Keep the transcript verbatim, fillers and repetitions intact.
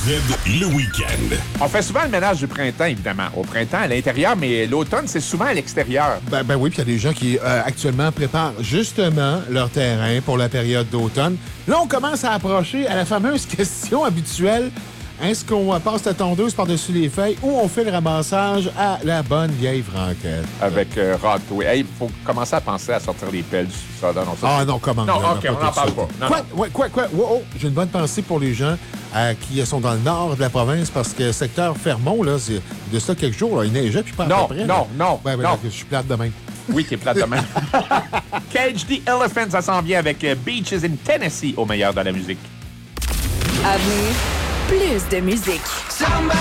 Z, le week-end. On fait souvent le ménage du printemps, évidemment. Au printemps, à l'intérieur, mais l'automne, c'est souvent à l'extérieur. Ben, ben oui, puis il y a des gens qui, euh, actuellement, préparent justement leur terrain pour la période d'automne. Là, on commence à approcher à la fameuse question habituelle. Est-ce qu'on passe la tondeuse par-dessus les feuilles ou on fait le ramassage à la bonne vieille franquette? Avec euh, Rod, oui. Il faut commencer à penser à sortir les pelles du sous-sol. Non, ça, Ah non, comment? Non, là, OK, pas on n'en tout parle ça. pas. Non, quoi, non. Ouais, quoi, quoi? Oh, oh, j'ai une bonne pensée pour les gens euh, qui sont dans le nord de la province parce que secteur Fermont, là, c'est de ça quelques jours, là, il neigeait, puis pas Non, à peu près. non, là. non, Ben, ben, non. donc, je suis plate de même. Oui, t'es plate demain. Cage the Elephant, ça s'en vient avec euh, Beaches in Tennessee au meilleur de la musique. À venir, plus de musique. Somebody